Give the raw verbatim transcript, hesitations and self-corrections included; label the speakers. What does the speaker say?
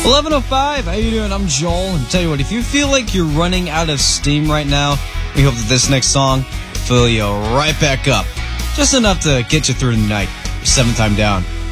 Speaker 1: eleven oh five, how you doing? I'm Joel, and tell you what, if you feel like you're running out of steam right now, we hope that this next song will fill you right back up. Just enough to get you through the night. Seventh time down.